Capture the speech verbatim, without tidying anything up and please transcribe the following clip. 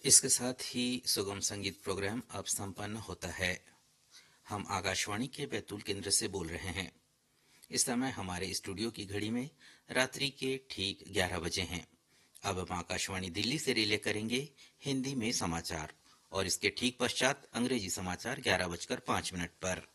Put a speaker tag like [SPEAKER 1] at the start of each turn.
[SPEAKER 1] इसके साथ ही सुगम संगीत प्रोग्राम अब संपन्न होता है। हम आकाशवाणी के बैतूल केंद्र से बोल रहे हैं। इस समय हमारे स्टूडियो की घड़ी में रात्रि के ठीक ग्यारह बजे हैं। अब हम आकाशवाणी दिल्ली से रिले करेंगे हिंदी में समाचार और इसके ठीक पश्चात अंग्रेजी समाचार ग्यारह बजकर पाँच मिनट पर।